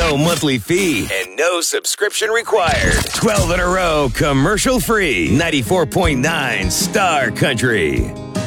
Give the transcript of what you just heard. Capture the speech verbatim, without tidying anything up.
No monthly fee and no subscription required. twelve in a row, commercial free. ninety-four point nine Star Country.